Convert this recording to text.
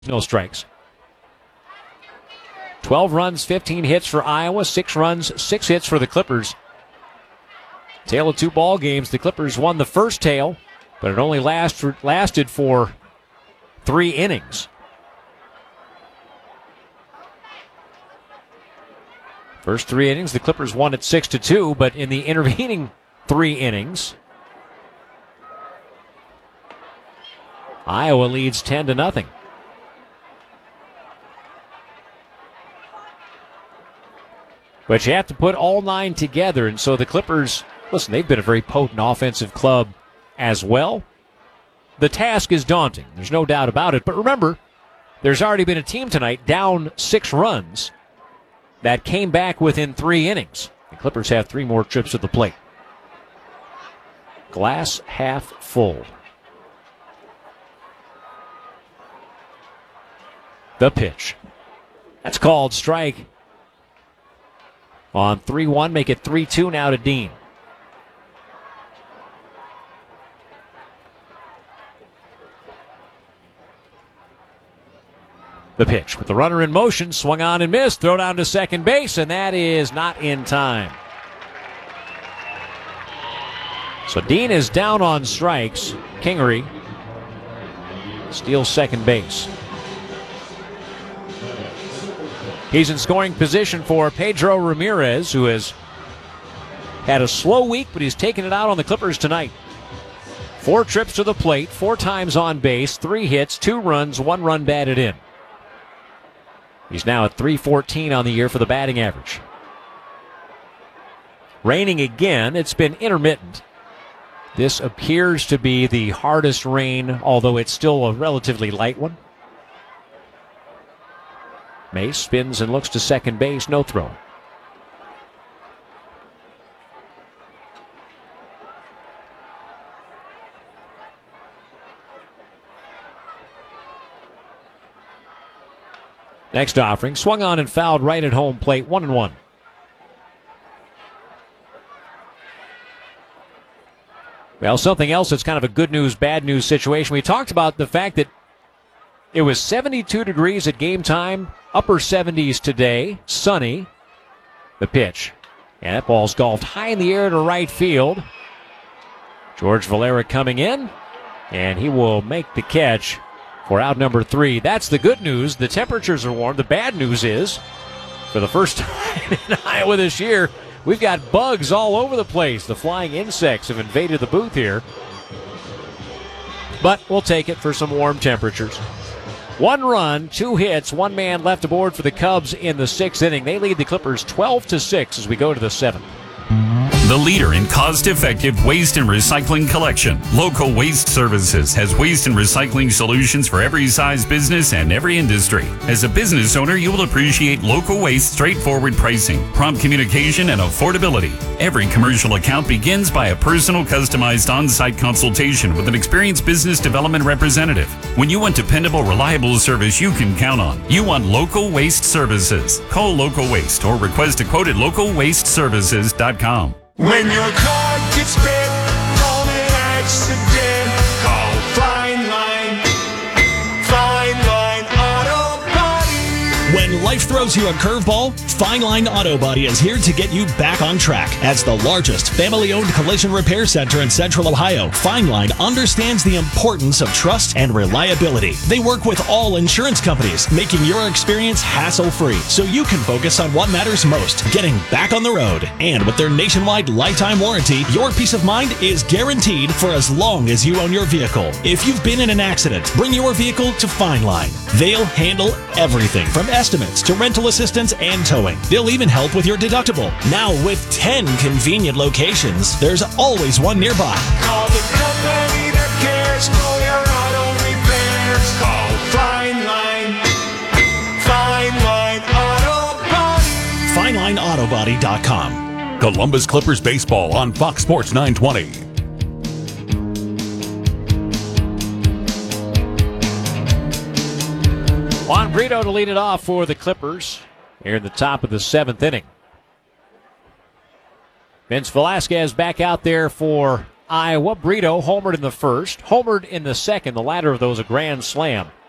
No strikes. 12 runs, 15 hits for Iowa, 6 runs, 6 hits for the Clippers. Tale of 2 ball games. The Clippers won the first tale, but it only lasted for 3 innings. First 3 innings, the Clippers won at 6-2, but in the intervening 3 innings, Iowa leads 10-0. But you have to put all 9 together, and so the Clippers, listen, they've been a very potent offensive club as well. The task is daunting. There's no doubt about it. But remember, there's already been a team tonight down 6 runs that came back within 3 innings. The Clippers have 3 more trips to the plate. Glass half full. The pitch. That's called strike. On 3-1, make it 3-2 now to Dean. The pitch with the runner in motion, swung on and missed, throw down to second base, and that is not in time. So Dean is down on strikes. Kingery steals second base. He's in scoring position for Pedro Ramirez, who has had a slow week, but he's taken it out on the Clippers tonight. 4 trips to the plate, 4 times on base, 3 hits, 2 runs, 1 run batted in. He's now at .314 on the year for the batting average. Raining again. It's been intermittent. This appears to be the hardest rain, although it's still a relatively light one. Mace spins and looks to second base, no throw. Next offering, swung on and fouled right at home plate, 1-1. Well, something else that's kind of a good news, bad news situation. We talked about the fact that it was 72 degrees at game time, upper 70s today, sunny. The pitch. And that ball's golfed high in the air to right field. George Valera coming in, and he will make the catch for out number 3. That's the good news. The temperatures are warm. The bad news is, for the first time in Iowa this year, we've got bugs all over the place. The flying insects have invaded the booth here. But we'll take it for some warm temperatures. 1 run, 2 hits, 1 man left aboard for the Cubs in the 6th inning. They lead the Clippers 12-6 as we go to the 7th. The leader in cost-effective waste and recycling collection, Local Waste Services has waste and recycling solutions for every size business and every industry. As a business owner, you will appreciate Local Waste straightforward pricing, prompt communication, and affordability. Every commercial account begins by a personal, customized on-site consultation with an experienced business development representative. When you want dependable, reliable service you can count on, you want Local Waste Services. Call Local Waste or request a quote at localwasteservices.com. When your car gets bit from an accident, call Fine Line Auto Body. When life throws you a curveball, Fine Line Auto Body is here to get you back on track. As the largest family-owned collision repair center in Central Ohio, Fine Line understands the importance of trust and reliability. They work with all insurance companies, making your experience hassle-free so you can focus on what matters most, getting back on the road. And with their nationwide lifetime warranty, your peace of mind is guaranteed for as long as you own your vehicle. If you've been in an accident, bring your vehicle to Fine Line. They'll handle everything from estimates to rental assistance and towing. They'll even help with your deductible. Now with 10 convenient locations, there's always one nearby. Call the company that cares for your auto repairs. Call Fine Line Auto Body. FineLineAutoBody.com. Columbus Clippers baseball on Fox Sports 920. Juan Brito to lead it off for the Clippers here in the top of the 7th inning. Vince Velasquez back out there for Iowa. Brito homered in the first, homered in the second, the latter of those a grand slam.